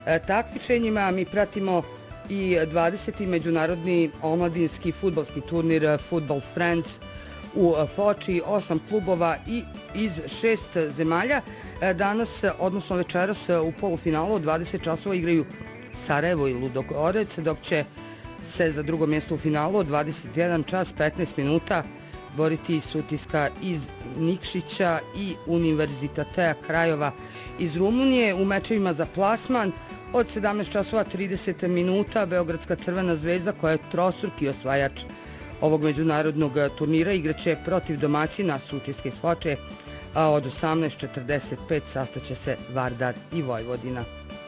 takmičenjima. Mi pratimo i 20. međunarodni omladinski fudbalski turnir Football Friends u Foči, 8 klubova i iz 6 zemalja. Danas, odnosno večeras u polufinalu od 20 časova igraju Sarajevo i Ludogorec, dok će se za drugo mjesto u finalu od 21 čas 15 minuta boriti Sutiska iz Nikšića i Univerzitatea Krajova iz Rumunije. U mečevima za plasman od 17 časova 30 minuta Beogradska Crvena zvezda, koja je trostruki osvajač ovog međunarodnog turnira, igraće protiv domaćina Sutiske iz Foče, a od 18:45 sastaće se Vardar i Vojvodina.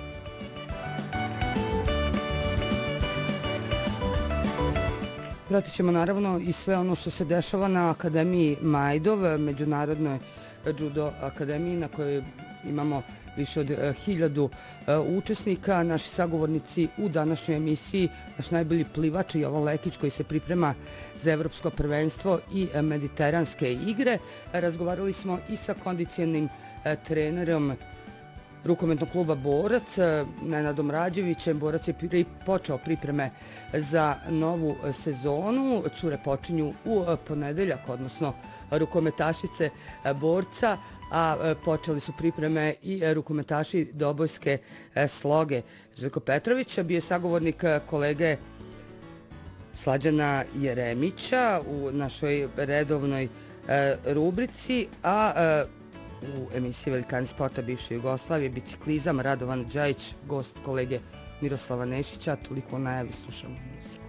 Pratit ćemo naravno i sve ono što se dešava na Akademiji Majdov, međunarodnoj judo akademiji na kojoj imamo više od 1000 učesnika. Naši sagovornici u današnjoj emisiji, naš najbolji plivač Jovan Lekić, koji se priprema za evropsko prvenstvo i mediteranske igre. Razgovarali smo i sa kondicionim trenerom rukometnog kluba Borac, Nenadom Rađevićem. Borac je počeo pripreme za novu sezonu. Cure počinju u ponedeljak, odnosno rukometašice Borca, a počeli su pripreme i rukometaši Dobojske Sloge. Željko Petrović bio je sagovornik kolege Slađana Jeremića u našoj redovnoj rubrici, a u emisiji Velikani sporta bivše Jugoslavije biciklizam Radovan Đajić, gost kolege Miroslava Nešića. Toliko najavi, slušamo muziku.